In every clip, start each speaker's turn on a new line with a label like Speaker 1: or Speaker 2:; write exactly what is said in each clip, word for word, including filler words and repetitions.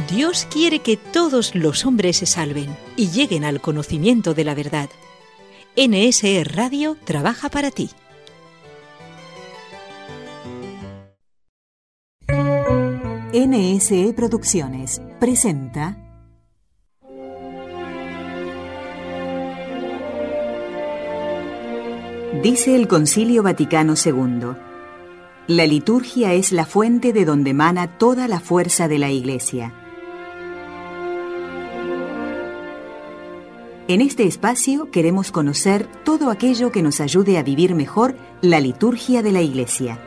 Speaker 1: Dios quiere que todos los hombres se salven y lleguen al conocimiento de la verdad. N S E Radio trabaja para ti.
Speaker 2: N S E Producciones presenta Dice el Concilio Vaticano segundo: la liturgia es la fuente de donde emana toda la fuerza de la Iglesia. En este espacio queremos conocer todo aquello que nos ayude a vivir mejor la liturgia de la Iglesia.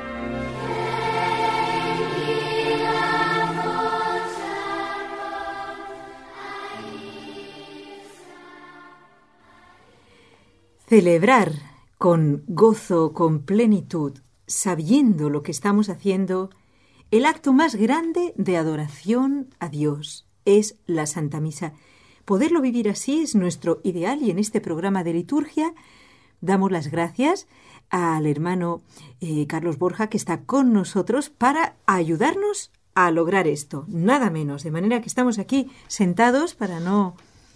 Speaker 1: Celebrar con gozo, con plenitud, sabiendo lo que estamos haciendo, el acto más grande de adoración a Dios es la Santa Misa. Poderlo vivir así es nuestro ideal y en este programa de liturgia damos las gracias al hermano eh, Carlos Borja, que está con nosotros para ayudarnos a lograr esto, nada menos, de manera que estamos aquí sentados para no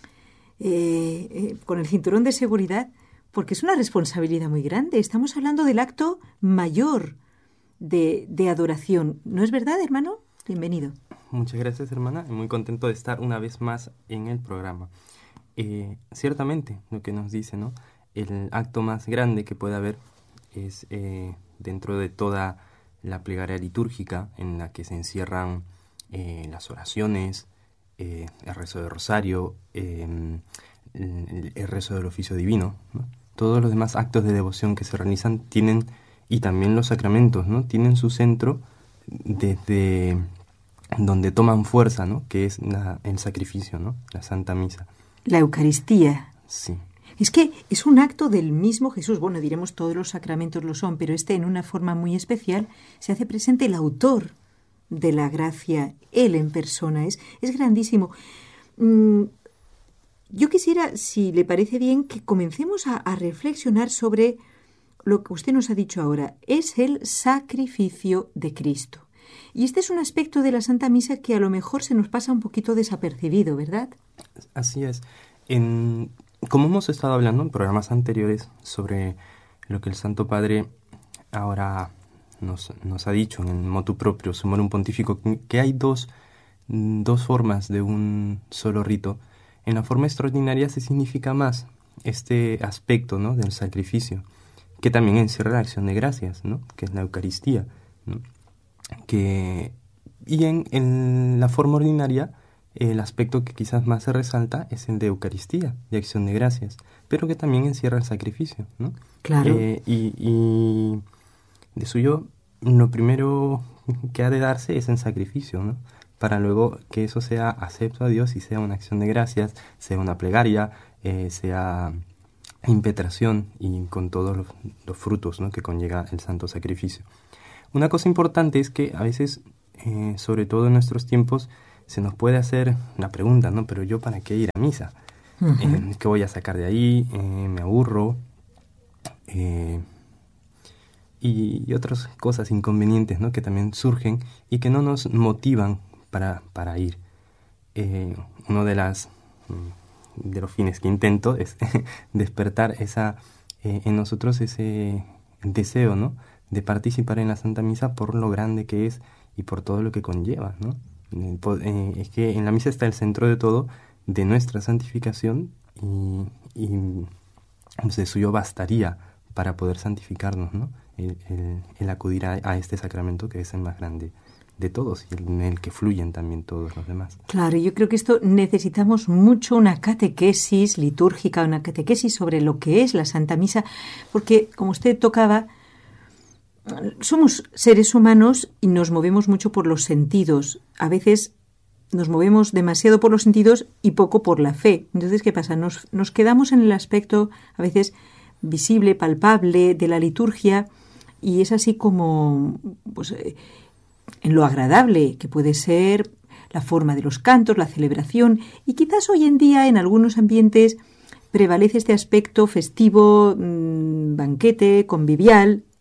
Speaker 1: eh, eh, con el cinturón de seguridad, porque es una responsabilidad muy grande. Estamos hablando del acto mayor de, de adoración. ¿No es verdad, hermano? Bienvenido.
Speaker 3: Muchas gracias, hermana. Muy contento de estar una vez más en el programa. Eh, ciertamente, lo que nos dice, ¿no? El acto más grande que puede haber es eh, dentro de toda la plegaria litúrgica, en la que se encierran eh, las oraciones, eh, el rezo de rosario, eh, el, el rezo del oficio divino, ¿no? Todos los demás actos de devoción que se realizan tienen, y también los sacramentos, ¿no? Tienen su centro desde donde toman fuerza, ¿no? Que es la, el sacrificio, ¿no? La Santa Misa.
Speaker 1: La Eucaristía.
Speaker 3: Sí.
Speaker 1: Es que es un acto del mismo Jesús. Bueno, diremos todos los sacramentos lo son, pero este en una forma muy especial se hace presente el autor de la gracia, Él en persona. Es, es grandísimo. Mm, Yo quisiera, si le parece bien, que comencemos a, a reflexionar sobre lo que usted nos ha dicho ahora. Es el sacrificio de Cristo. Y este es un aspecto de la Santa Misa que a lo mejor se nos pasa un poquito desapercibido, ¿verdad?
Speaker 3: Así es. En, como hemos estado hablando en programas anteriores sobre lo que el Santo Padre ahora nos, nos ha dicho en el motu proprio, Sumorum Pontifico, que hay dos, dos formas de un solo rito. En la forma extraordinaria se significa más este aspecto, ¿no? Del sacrificio, que también encierra la acción de gracias, ¿no? Que es la Eucaristía, ¿no? Que, y en, en la forma ordinaria, el aspecto que quizás más se resalta es el de Eucaristía, de acción de gracias, pero que también encierra el sacrificio, ¿no?
Speaker 1: Claro.
Speaker 3: Eh, y, y de suyo, lo primero que ha de darse es en sacrificio, ¿no? Para luego que eso sea acepto a Dios y sea una acción de gracias, sea una plegaria, eh, sea impetración y con todos los, los frutos, ¿no? Que conlleva el santo sacrificio. Una cosa importante es que a veces, eh, sobre todo en nuestros tiempos, se nos puede hacer la pregunta, ¿no? Pero yo, ¿para qué ir a misa? Uh-huh. Eh, ¿Qué voy a sacar de ahí? Eh, me aburro. Eh, y, y otras cosas inconvenientes, ¿no? Que también surgen y que no nos motivan para, para ir. Eh, uno de las de los fines que intento es despertar esa eh, en nosotros ese deseo, ¿no? De participar en la Santa Misa por lo grande que es y por todo lo que conlleva, ¿no? Eh, eh, es que en la misa está el centro de todo, de nuestra santificación, y, y pues de suyo bastaría para poder santificarnos, ¿no? El, el, el acudir a, a este sacramento que es el más grande de todos y en el que fluyen también todos los demás.
Speaker 1: Claro, yo creo que esto necesitamos mucho una catequesis litúrgica, una catequesis sobre lo que es la Santa Misa, porque como usted tocaba, somos seres humanos y nos movemos mucho por los sentidos. A veces nos movemos demasiado por los sentidos y poco por la fe. Entonces, ¿qué pasa? Nos, nos quedamos en el aspecto a veces visible, palpable de la liturgia y es así como pues, en lo agradable que puede ser la forma de los cantos, la celebración, y quizás hoy en día en algunos ambientes prevalece este aspecto festivo, mmm, banquete, convivial,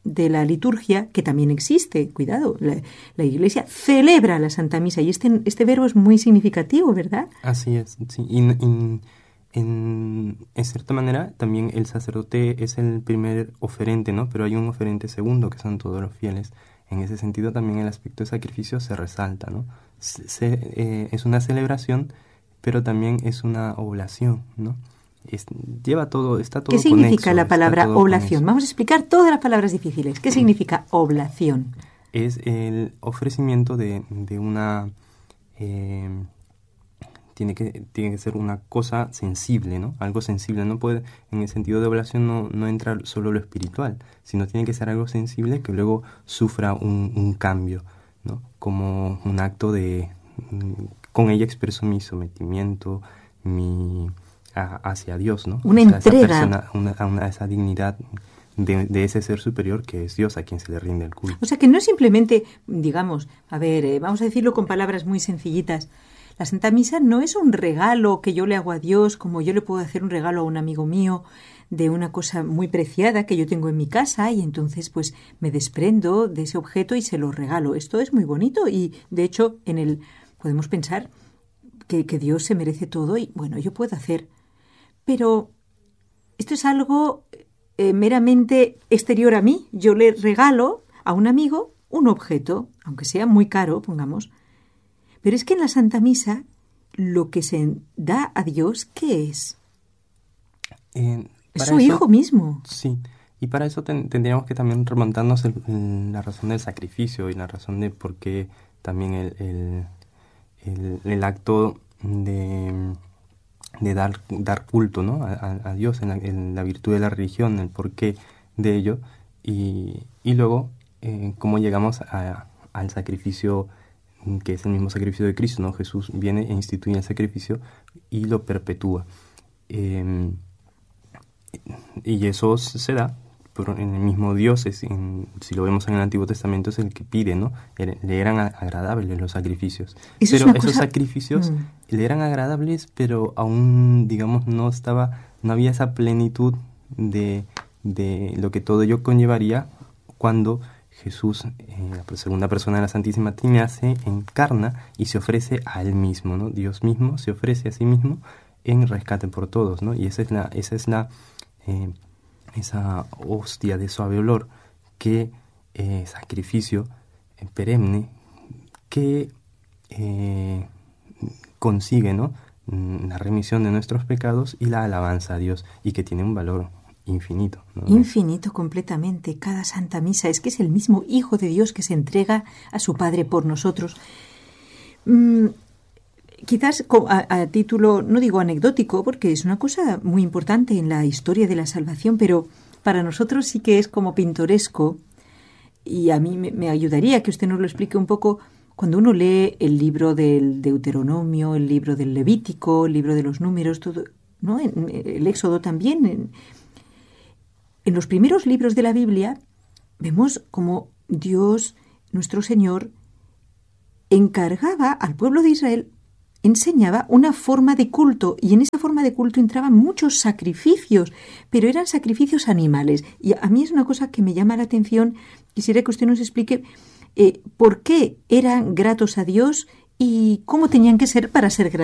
Speaker 1: de la liturgia, que también existe, cuidado, la, la Iglesia celebra la Santa Misa, y este, este verbo es muy significativo, ¿verdad?
Speaker 3: Así es, sí. Y, y, en, en cierta manera, también el sacerdote es el primer oferente, ¿no? Pero hay un oferente segundo, que son todos los fieles. En ese sentido, también el aspecto de sacrificio se resalta, ¿no? Se, eh, es una celebración, pero también es una oblación, ¿no? Es, lleva todo, está todo
Speaker 1: ¿Qué significa
Speaker 3: conexo,
Speaker 1: la palabra oblación?
Speaker 3: conexo.
Speaker 1: Vamos a explicar todas las palabras difíciles. ¿Qué significa oblación?
Speaker 3: Es el ofrecimiento de, de una... Eh, tiene que, tiene que ser una cosa sensible, ¿no? Algo sensible. No puede, en el sentido de oblación no, no entra solo lo espiritual, sino tiene que ser algo sensible que luego sufra un, un cambio, ¿no? Como un acto de... Con ella expreso mi sometimiento, mi... A, hacia Dios, ¿no?
Speaker 1: Una
Speaker 3: o sea,
Speaker 1: entrega.
Speaker 3: Esa persona, una, a una, esa dignidad de, de ese ser superior que es Dios, a quien se le rinde el culto.
Speaker 1: O sea, que no es simplemente, digamos, a ver, eh, vamos a decirlo con palabras muy sencillitas. La Santa Misa no es un regalo que yo le hago a Dios, como yo le puedo hacer un regalo a un amigo mío de una cosa muy preciada que yo tengo en mi casa, y entonces pues me desprendo de ese objeto y se lo regalo. Esto es muy bonito, y de hecho en el podemos pensar que, que Dios se merece todo, y bueno, yo puedo hacer. Pero esto es algo eh, meramente exterior a mí. Yo le regalo a un amigo un objeto, aunque sea muy caro, pongamos. Pero es que en la Santa Misa lo que se da a Dios, ¿qué es?
Speaker 3: Eh,
Speaker 1: es su eso, Hijo mismo.
Speaker 3: Sí, y para eso ten, tendríamos que también remontarnos el, el, la razón del sacrificio y la razón de por qué también el, el, el, el acto de... de dar, dar culto, ¿no? a, a Dios en la, en la virtud de la religión, el porqué de ello, y, y luego eh, cómo llegamos a, al sacrificio, que es el mismo sacrificio de Cristo, ¿no? Jesús viene e instituye el sacrificio y lo perpetúa. Eh, y eso se da por en el mismo Dios, es en, si lo vemos en el Antiguo Testamento, es el que pide, ¿no? Le eran agradables los sacrificios.
Speaker 1: Eso
Speaker 3: pero
Speaker 1: es
Speaker 3: esos
Speaker 1: cosa...
Speaker 3: sacrificios
Speaker 1: mm.
Speaker 3: le eran agradables, pero aún, digamos, no estaba, no había esa plenitud de, de lo que todo ello conllevaría cuando Jesús, eh, la segunda persona de la Santísima Trinidad, se encarna y se ofrece a Él mismo, ¿no? Dios mismo se ofrece a sí mismo en rescate por todos, ¿no? Y esa es la... Esa es la eh, esa hostia de suave olor, que eh, sacrificio eh, perenne, que eh, consigue, ¿no? la remisión de nuestros pecados y la alabanza a Dios, y que tiene un valor infinito, ¿no?
Speaker 1: Infinito completamente. Cada Santa Misa es que es el mismo Hijo de Dios que se entrega a su Padre por nosotros. Mm, Quizás a, a título, no digo anecdótico, porque es una cosa muy importante en la historia de la salvación, pero para nosotros sí que es como pintoresco, y a mí me, me ayudaría que usted nos lo explique un poco. Cuando uno lee el libro del Deuteronomio, el libro del Levítico, el libro de los Números, todo, ¿no? El Éxodo también, en, en los primeros libros de la Biblia vemos como Dios, nuestro Señor, encargaba al pueblo de Israel, enseñaba una forma de culto, y en esa forma de culto entraban muchos sacrificios, pero eran sacrificios animales. Y a mí es una cosa que me llama la atención. Quisiera que usted nos explique eh, por qué eran gratos a Dios y cómo tenían que ser para ser gratos.